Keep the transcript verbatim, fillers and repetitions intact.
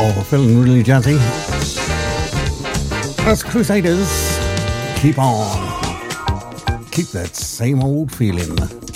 Feeling really jazzy. That's Crusaders. Keep on. Keep that same old feeling.